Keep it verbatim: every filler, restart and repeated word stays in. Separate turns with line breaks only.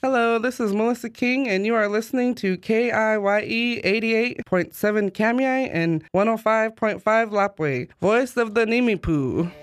Hello, this is Melissa King, and you are listening to K I Y E eighty-eight point seven Kamiai and one oh five point five Lapwai, voice of the Nimipu.